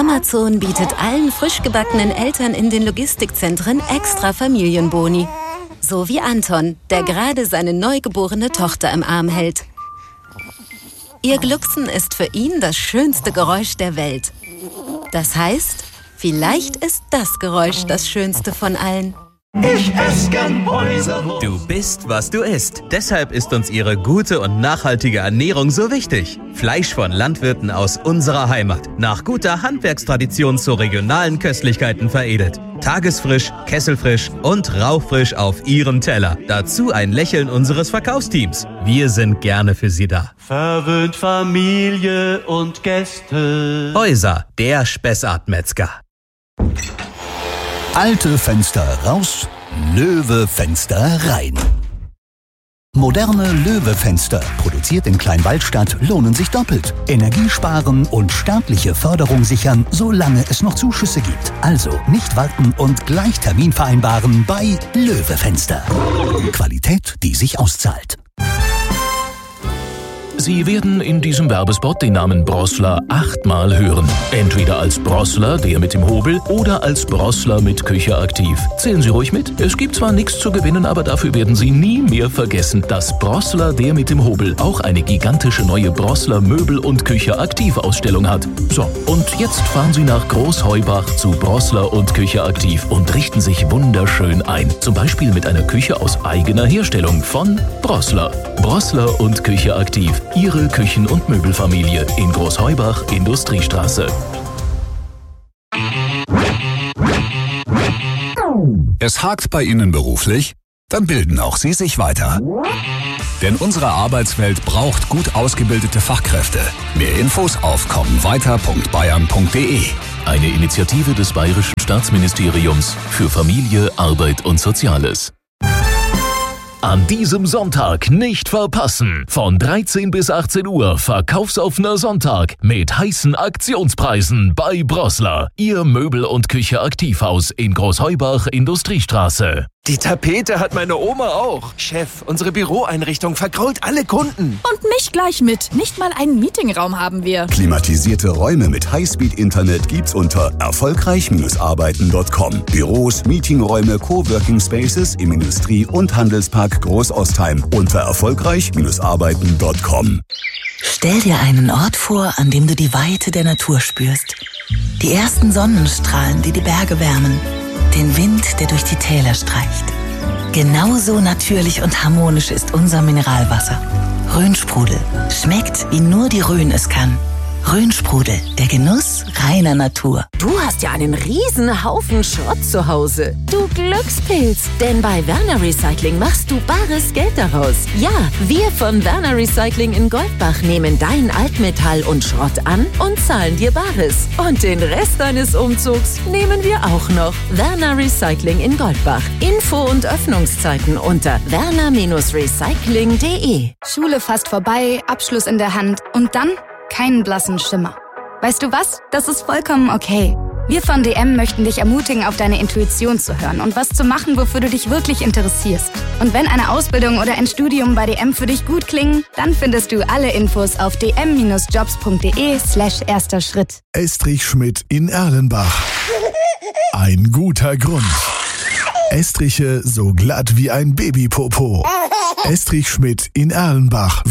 Amazon bietet allen frisch gebackenen Eltern in den Logistikzentren extra Familienboni. So wie Anton, der gerade seine neugeborene Tochter im Arm hält. Ihr Glucksen ist für ihn das schönste Geräusch der Welt. Das heißt, vielleicht ist das Geräusch das schönste von allen. Ich esse gern Häuserwurst. Du bist, was du isst. Deshalb ist uns ihre gute und nachhaltige Ernährung so wichtig. Fleisch von Landwirten aus unserer Heimat. Nach guter Handwerkstradition zu regionalen Köstlichkeiten veredelt. Tagesfrisch, kesselfrisch und rauchfrisch auf Ihrem Teller. Dazu ein Lächeln unseres Verkaufsteams. Wir sind gerne für Sie da. Verwöhnt Familie und Gäste. Häuser, der Spessart-Metzger. Alte Fenster raus, Löwe-Fenster rein. Moderne Löwe-Fenster, produziert in Kleinwaldstadt, lohnen sich doppelt. Energie sparen und staatliche Förderung sichern, solange es noch Zuschüsse gibt. Also nicht warten und gleich Termin vereinbaren bei Löwe-Fenster. Qualität, die sich auszahlt. Sie werden in diesem Werbespot den Namen Brossler 8-mal hören. Entweder als Brossler, der mit dem Hobel, oder als Brossler mit Küche aktiv. Zählen Sie ruhig mit. Es gibt zwar nichts zu gewinnen, aber dafür werden Sie nie mehr vergessen, dass Brossler, der mit dem Hobel, auch eine gigantische neue Brossler Möbel- und Küche aktiv Ausstellung hat. So, und jetzt fahren Sie nach Großheubach zu Brossler und Küche aktiv und richten sich wunderschön ein. Zum Beispiel mit einer Küche aus eigener Herstellung von Brossler. Brossler und Küche aktiv. Ihre Küchen- und Möbelfamilie in Großheubach, Industriestraße. Es hakt bei Ihnen beruflich? Dann bilden auch Sie sich weiter. Denn unsere Arbeitswelt braucht gut ausgebildete Fachkräfte. Mehr Infos auf kommenweiter.bayern.de. Eine Initiative des Bayerischen Staatsministeriums für Familie, Arbeit und Soziales. An diesem Sonntag nicht verpassen. Von 13 bis 18 Uhr verkaufsoffener Sonntag mit heißen Aktionspreisen bei Brossler. Ihr Möbel- und Küche-Aktivhaus in Großheubach, Industriestraße. Die Tapete hat meine Oma auch. Chef, unsere Büroeinrichtung vergrault alle Kunden. Und mich gleich mit. Nicht mal einen Meetingraum haben wir. Klimatisierte Räume mit Highspeed-Internet gibt's unter erfolgreich-arbeiten.com. Büros, Meetingräume, Coworking Spaces im Industrie- und Handelspark Großostheim unter erfolgreich-arbeiten.com. Stell dir einen Ort vor, an dem du die Weite der Natur spürst. Die ersten Sonnenstrahlen, die die Berge wärmen. Den Wind, der durch die Täler streicht. Genauso natürlich und harmonisch ist unser Mineralwasser. Rhönsprudel. Schmeckt, wie nur die Rhön es kann. Rhönsprudel, der Genuss reiner Natur. Du hast ja einen riesen Haufen Schrott zu Hause. Du Glückspilz. Denn bei Werner Recycling machst du bares Geld daraus. Ja, wir von Werner Recycling in Goldbach nehmen dein Altmetall und Schrott an und zahlen dir Bares. Und den Rest deines Umzugs nehmen wir auch noch. Werner Recycling in Goldbach. Info und Öffnungszeiten unter werner-recycling.de. Schule fast vorbei, Abschluss in der Hand und dann keinen blassen Schimmer. Weißt du was? Das ist vollkommen okay. Wir von DM möchten dich ermutigen, auf deine Intuition zu hören und was zu machen, wofür du dich wirklich interessierst. Und wenn eine Ausbildung oder ein Studium bei DM für dich gut klingen, dann findest du alle Infos auf dm-jobs.de/erster Schritt. Estrich Schmidt in Erlenbach. Ein guter Grund. Estriche so glatt wie ein Babypopo. Estrich Schmidt in Erlenbach.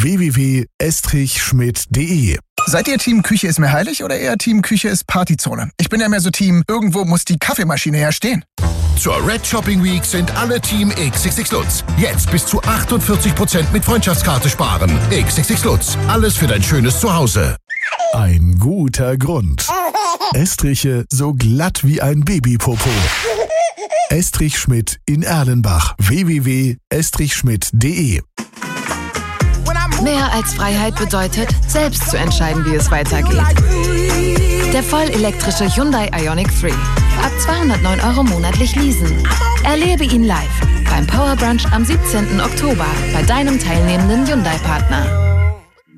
www.estrichschmidt.de. Seid ihr Team Küche ist mir heilig oder eher Team Küche ist Partyzone? Ich bin ja mehr so Team, irgendwo muss die Kaffeemaschine herstehen. Zur Red Shopping Week sind alle Team XXX Lutz. Jetzt bis zu 48% mit Freundschaftskarte sparen. XXX Lutz. Alles für dein schönes Zuhause. Ein guter Grund. Estriche so glatt wie ein Babypopo. Estrich Schmidt in Erlenbach. www.estrichschmidt.de. Mehr als Freiheit bedeutet, selbst zu entscheiden, wie es weitergeht. Der vollelektrische Hyundai Ioniq 3. Ab 209 € monatlich leasen. Erlebe ihn live beim Power Brunch am 17. Oktober bei deinem teilnehmenden Hyundai-Partner.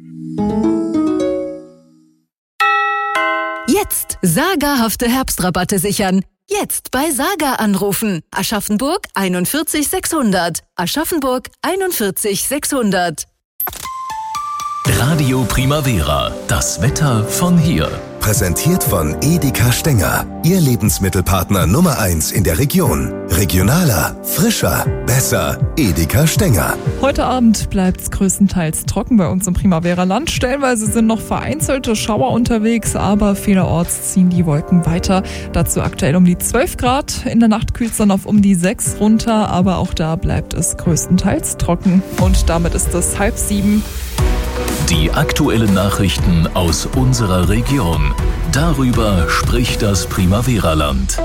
Jetzt sagerhafte Herbstrabatte sichern. Jetzt bei Saga anrufen. Aschaffenburg 41 600. Aschaffenburg 41 600. Radio Primavera. Das Wetter von hier. Präsentiert von Edeka Stenger. Ihr Lebensmittelpartner Nummer 1 in der Region. Regionaler, frischer, besser. Edeka Stenger. Heute Abend bleibt es größtenteils trocken bei uns im Primavera-Land. Stellenweise sind noch vereinzelte Schauer unterwegs, aber vielerorts ziehen die Wolken weiter. Dazu aktuell um die 12 Grad. In der Nacht kühlt es dann auf um die 6 runter, aber auch da bleibt es größtenteils trocken. Und damit ist es 6:30. Die aktuellen Nachrichten aus unserer Region. Darüber spricht das Primavera-Land.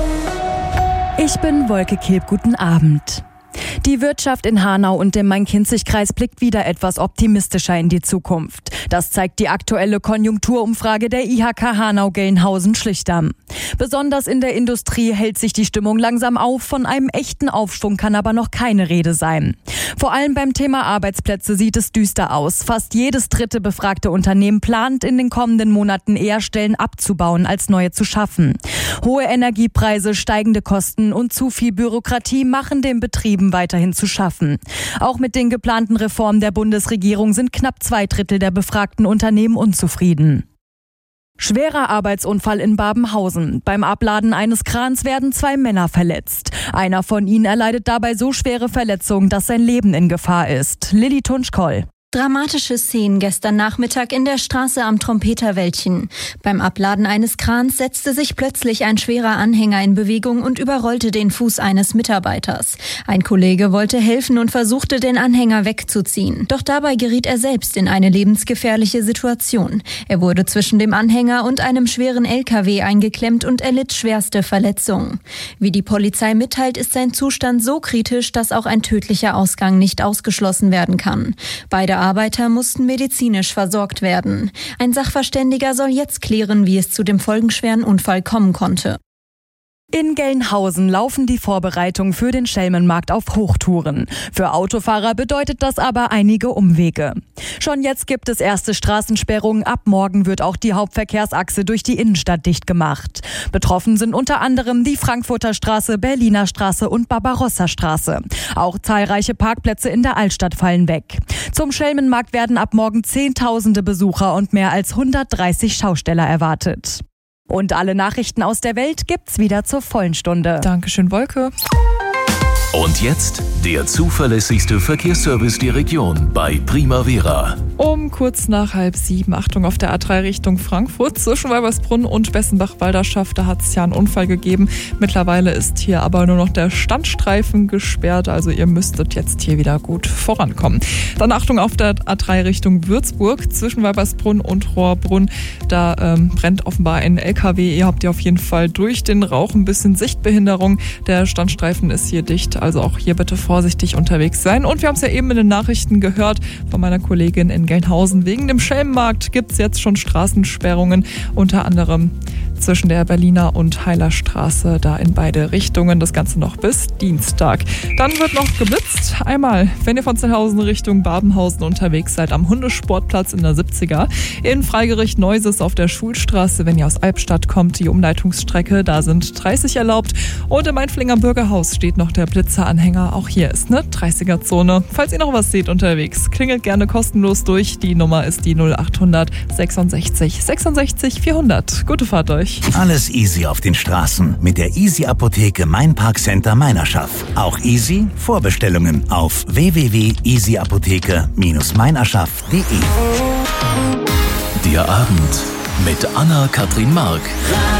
Ich bin Wolke Kilp, guten Abend. Die Wirtschaft in Hanau und dem Main-Kinzig-Kreis blickt wieder etwas optimistischer in die Zukunft. Das zeigt die aktuelle Konjunkturumfrage der IHK Hanau-Gelnhausen-Schlichtern. Besonders in der Industrie hält sich die Stimmung langsam auf, von einem echten Aufschwung kann aber noch keine Rede sein. Vor allem beim Thema Arbeitsplätze sieht es düster aus. Fast jedes dritte befragte Unternehmen plant in den kommenden Monaten eher Stellen abzubauen, als neue zu schaffen. Hohe Energiepreise, steigende Kosten und zu viel Bürokratie machen den Betrieben weiterhin zu schaffen. Auch mit den geplanten Reformen der Bundesregierung sind knapp 2/3 der befragten Unternehmen unzufrieden. Schwerer Arbeitsunfall in Babenhausen. Beim Abladen eines Krans werden 2 Männer verletzt. Einer von ihnen erleidet dabei so schwere Verletzungen, dass sein Leben in Gefahr ist. Lilly Tunschkoll. Dramatische Szenen gestern Nachmittag in der Straße am Trompeterwäldchen. Beim Abladen eines Krans setzte sich plötzlich ein schwerer Anhänger in Bewegung und überrollte den Fuß eines Mitarbeiters. Ein Kollege wollte helfen und versuchte, den Anhänger wegzuziehen. Doch dabei geriet er selbst in eine lebensgefährliche Situation. Er wurde zwischen dem Anhänger und einem schweren LKW eingeklemmt und erlitt schwerste Verletzungen. Wie die Polizei mitteilt, ist sein Zustand so kritisch, dass auch ein tödlicher Ausgang nicht ausgeschlossen werden kann. Beide Arbeiter mussten medizinisch versorgt werden. Ein Sachverständiger soll jetzt klären, wie es zu dem folgenschweren Unfall kommen konnte. In Gelnhausen laufen die Vorbereitungen für den Schelmenmarkt auf Hochtouren. Für Autofahrer bedeutet das aber einige Umwege. Schon jetzt gibt es erste Straßensperrungen. Ab morgen wird auch die Hauptverkehrsachse durch die Innenstadt dicht gemacht. Betroffen sind unter anderem die Frankfurter Straße, Berliner Straße und Barbarossa-Straße. Auch zahlreiche Parkplätze in der Altstadt fallen weg. Zum Schelmenmarkt werden ab morgen Zehntausende Besucher und mehr als 130 Schausteller erwartet. Und alle Nachrichten aus der Welt gibt's wieder zur vollen Stunde. Dankeschön, Wolke. Und jetzt der zuverlässigste Verkehrsservice der Region bei Primavera. Um kurz nach 6:30, Achtung auf der A3 Richtung Frankfurt, zwischen Weibersbrunn und Bessenbach-Walderschaft, da hat es ja einen Unfall gegeben. Mittlerweile ist hier aber nur noch der Standstreifen gesperrt, also ihr müsstet jetzt hier wieder gut vorankommen. Dann Achtung auf der A3 Richtung Würzburg, zwischen Weibersbrunn und Rohrbrunn, da brennt offenbar ein LKW. Ihr habt ja auf jeden Fall durch den Rauch ein bisschen Sichtbehinderung. Der Standstreifen ist hier dicht, also auch hier bitte vorsichtig unterwegs sein. Und wir haben es ja eben in den Nachrichten gehört von meiner Kollegin in Gelnhausen. Wegen dem Schelmenmarkt gibt es jetzt schon Straßensperrungen, unter anderem zwischen der Berliner und Heiler Straße, da in beide Richtungen. Das Ganze noch bis Dienstag. Dann wird noch geblitzt. Einmal, wenn ihr von Zellhausen Richtung Babenhausen unterwegs seid, am Hundesportplatz in der 70er. In Freigericht Neuses auf der Schulstraße, wenn ihr aus Albstadt kommt, die Umleitungsstrecke, da sind 30 erlaubt. Und im Mainflinger Bürgerhaus steht noch der Blitzeranhänger. Auch hier ist eine 30er-Zone. Falls ihr noch was seht unterwegs, klingelt gerne kostenlos durch. Die Nummer ist die 0800 66 66 400. Gute Fahrt euch. Alles easy auf den Straßen mit der Easy-Apotheke Mainparkcenter Meinerschaft. Auch easy Vorbestellungen auf www.easyapotheke-meinerschaft.de. Der Abend mit Anna-Kathrin Mark.